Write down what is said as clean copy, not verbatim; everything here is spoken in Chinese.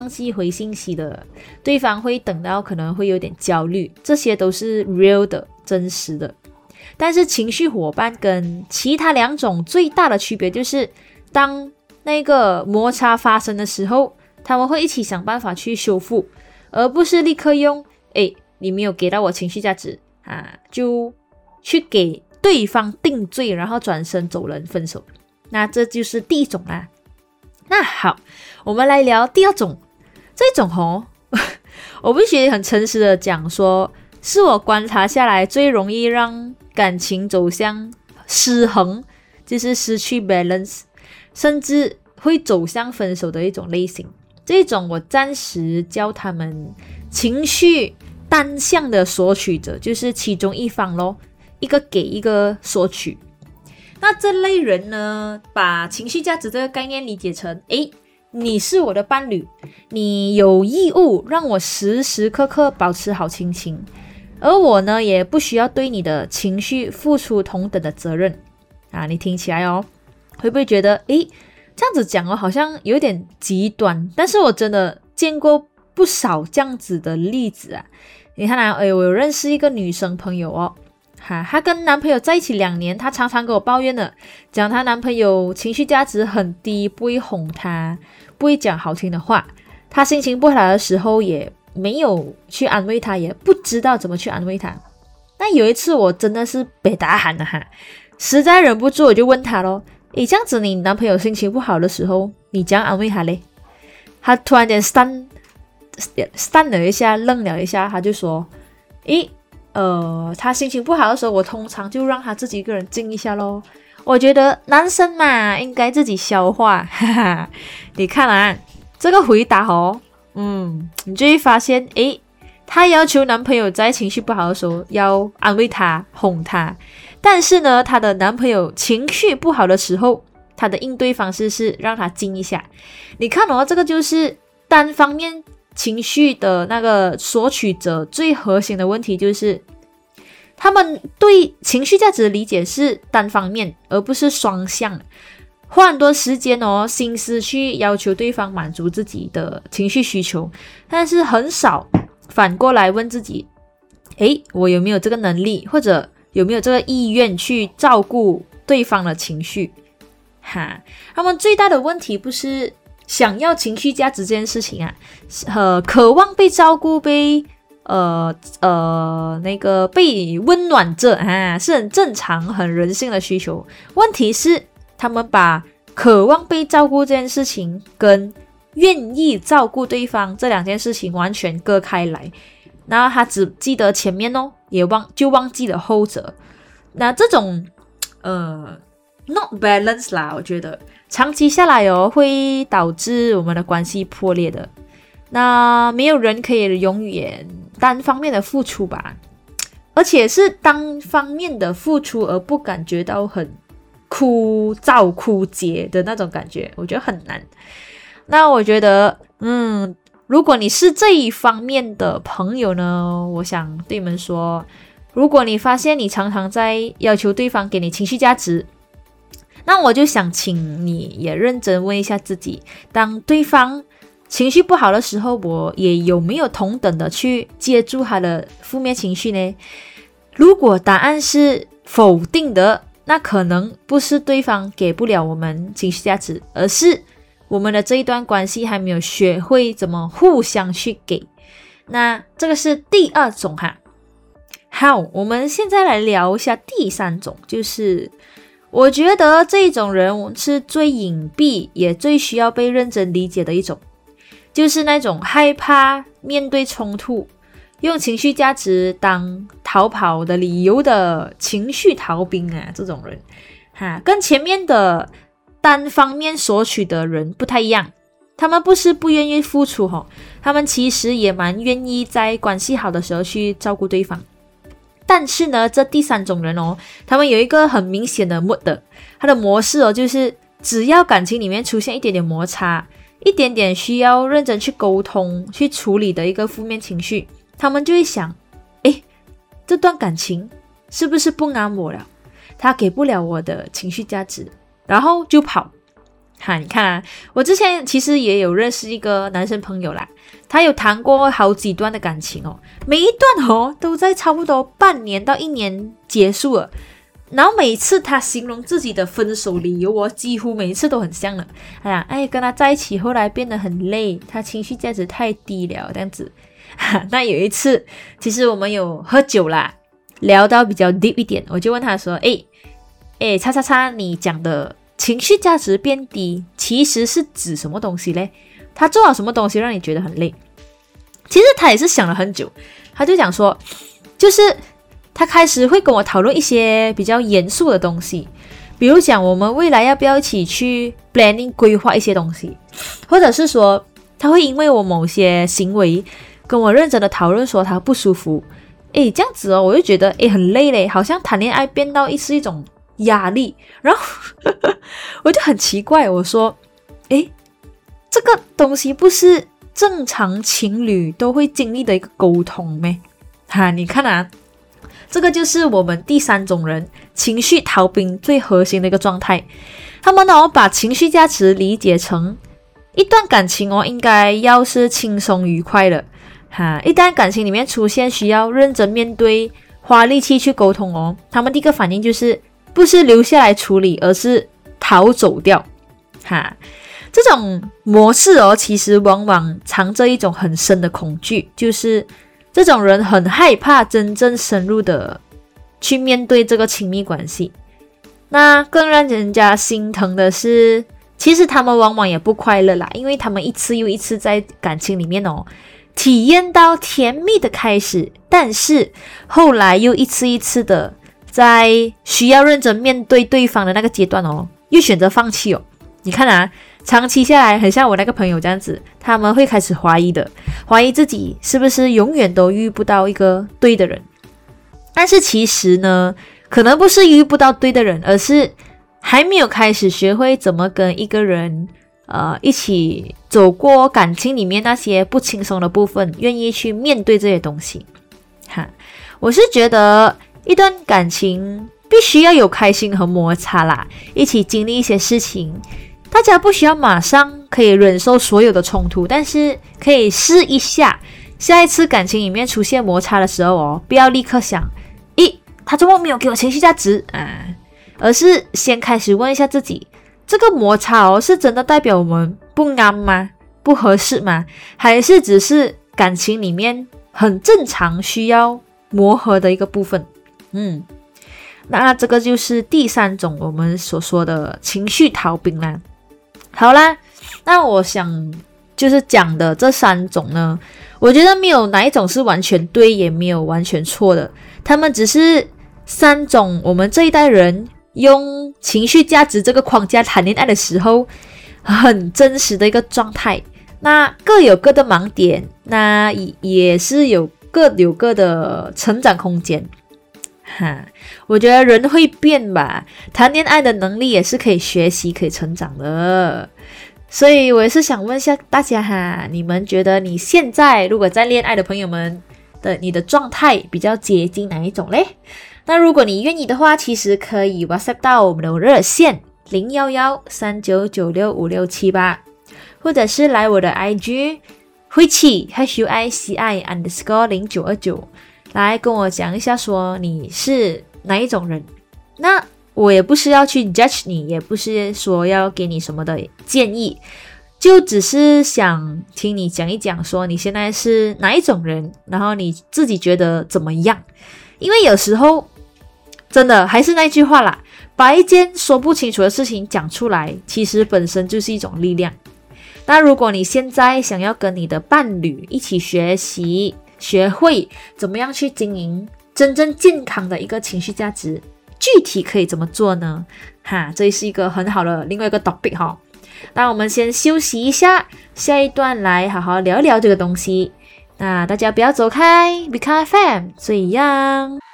寄回信息的，对方会等到可能会有点焦虑，这些都是 real 的，真实的。但是情绪伙伴跟其他两种最大的区别就是，当那个摩擦发生的时候，他们会一起想办法去修复，而不是立刻用你没有给到我情绪价值就去给对方定罪，然后转身走人分手。那这就是第一种啦。那好，我们来聊第二种。这种我必须很诚实的讲说，是我观察下来最容易让感情走向失衡，就是失去 balance， 甚至会走向分手的一种类型。这种我暂时叫他们情绪单向的索取者，就是其中一方咯，一个给一个索取。那这类人呢，把情绪价值这个概念理解成你是我的伴侣，你有义务让我时时刻刻保持好心情，而我呢也不需要对你的情绪付出同等的责任你听起来会不会觉得这样子讲好像有点极端？但是我真的见过不少这样子的例子你看我有认识一个女生朋友她跟男朋友在一起2年，她常常跟我抱怨的，讲她男朋友情绪价值很低，不会哄她，不会讲好听的话，她心情不好的时候也没有去安慰她，也不知道怎么去安慰她。那有一次我真的是被打喊了实在忍不住我就问她咯，这样子你男朋友心情不好的时候，你怎样安慰他嘞？她突然间 stun 了一下，愣了一下，她就说他心情不好的时候，我通常就让他自己一个人静一下咯。我觉得男生嘛，应该自己消化。你看这个回答你就会发现，她要求男朋友在情绪不好的时候要安慰他、哄他，但是呢，她的男朋友情绪不好的时候，她的应对方式是让他静一下。你看这个就是单方面情绪的那个索取者最核心的问题，就是他们对情绪价值的理解是单方面而不是双向，花很多时间心思去要求对方满足自己的情绪需求，但是很少反过来问自己我有没有这个能力，或者有没有这个意愿去照顾对方的情绪他们最大的问题不是想要情绪价值这件事情渴望被照顾，被被温暖着是很正常很人性的需求。问题是他们把渴望被照顾这件事情跟愿意照顾对方这两件事情完全割开来，然后他只记得前面也忘记了后者。那这种not balance 啦，我觉得长期下来会导致我们的关系破裂的。那没有人可以永远单方面的付出吧，而且是单方面的付出而不感觉到很枯燥枯竭的那种感觉，我觉得很难。那我觉得如果你是这一方面的朋友呢，我想对你们说，如果你发现你常常在要求对方给你情绪价值，那我就想请你也认真问一下自己，当对方情绪不好的时候，我也有没有同等的去接住他的负面情绪呢？如果答案是否定的，那可能不是对方给不了我们情绪价值，而是我们的这一段关系还没有学会怎么互相去给。那这个是第二种好，我们现在来聊一下第三种，就是我觉得这种人是最隐蔽也最需要被认真理解的一种，就是那种害怕面对冲突，用情绪价值当逃跑的理由的情绪逃兵这种人跟前面的单方面索取的人不太一样。他们不是不愿意付出他们其实也蛮愿意在关系好的时候去照顾对方。但是呢，这第三种人他们有一个很明显的 mood 他的模式就是只要感情里面出现一点点摩擦，一点点需要认真去沟通去处理的一个负面情绪，他们就会想这段感情是不是不啱我了，他给不了我的情绪价值，然后就跑。 你看啊，我之前其实也有认识一个男生朋友啦，他有谈过好几段的感情哦，每一段都在差不多半年到1年结束了。然后每次他形容自己的分手理由几乎每一次都很像了。跟他在一起后来变得很累，他情绪价值太低了这样子。那有一次，其实我们有喝酒啦，聊到比较 deep 一点，我就问他说：“你讲的情绪价值变低，其实是指什么东西嘞？他做了什么东西让你觉得很累？”其实他也是想了很久，他就讲说，就是他开始会跟我讨论一些比较严肃的东西，比如讲我们未来要不要一起去 planning 规划一些东西，或者是说他会因为我某些行为跟我认真的讨论说他不舒服。这样子我就觉得很累嘞，好像谈恋爱变到是一种压力。然后我就很奇怪，我说这个东西不是正常情侣都会经历的一个沟通咩？你看啊，这个就是我们第3种人情绪逃兵最核心的一个状态。他们把情绪价值理解成一段感情应该要是轻松愉快的。一旦感情里面出现需要认真面对、花力气去沟通他们第一个反应就是不是留下来处理，而是逃走掉。这种模式其实往往藏着一种很深的恐惧，就是这种人很害怕真正深入的去面对这个亲密关系。那更让人家心疼的是，其实他们往往也不快乐啦，因为他们一次又一次在感情里面体验到甜蜜的开始，但是后来又一次一次的在需要认真面对对方的那个阶段又选择放弃你看啊，长期下来很像我那个朋友这样子，他们会开始怀疑自己是不是永远都遇不到一个对的人。但是其实呢，可能不是遇不到对的人，而是还没有开始学会怎么跟一个人一起走过感情里面那些不轻松的部分，愿意去面对这些东西。我是觉得一段感情必须要有开心和摩擦啦，一起经历一些事情。大家不需要马上可以忍受所有的冲突，但是可以试一下，下一次感情里面出现摩擦的时候不要立刻想他怎么没有给我情绪价值而是先开始问一下自己，这个摩擦是真的代表我们不啱吗？不合适吗？还是只是感情里面很正常需要磨合的一个部分？那这个就是第3种我们所说的情绪逃兵啦。好啦，那我想就是讲的这3种呢，我觉得没有哪一种是完全对，也没有完全错的，他们只是3种我们这一代人用情绪价值这个框架谈恋爱的时候很真实的一个状态。那各有各的盲点，那也是各有各的成长空间。我觉得人会变吧，谈恋爱的能力也是可以学习可以成长的。所以我也是想问一下大家你们觉得你现在如果在恋爱的朋友们你的状态比较接近哪一种嘞？那如果你愿意的话，其实可以 WhatsApp 到我们的热线01139965678，或者是来我的 IG 慧琪 HUICI_0929来跟我讲一下说你是哪一种人。那我也不是要去 judge 你，也不是说要给你什么的建议，就只是想听你讲一讲说你现在是哪一种人，然后你自己觉得怎么样。因为有时候真的还是那句话啦，把一件说不清楚的事情讲出来，其实本身就是一种力量。那如果你现在想要跟你的伴侣一起学习，学会怎么样去经营真正健康的一个情绪价值，具体可以怎么做呢？这是一个很好的另外一个 topic 那我们先休息一下，下一段来好好聊聊这个东西。那大家不要走开，Become FM 最样。